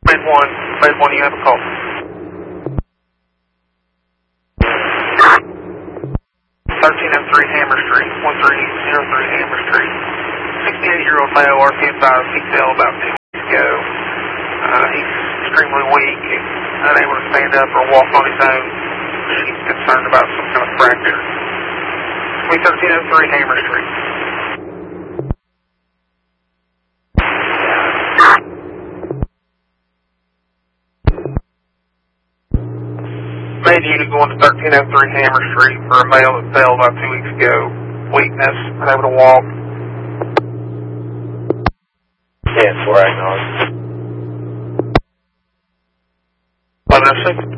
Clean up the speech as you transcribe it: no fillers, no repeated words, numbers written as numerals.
Med 1, you have a call. 1303 Hammer Street, 1303 Hammer Street. 68-year-old male, RPM 5, he fell about 2 weeks ago. He's extremely weak, unable to stand up or walk on his own. She's concerned about some kind of fracture. 1303 Hammer Street. Main unit going to 1303 Hammer Street for a male that fell about 2 weeks ago. Weakness, unable to walk. 10-4 acknowledged. 1106.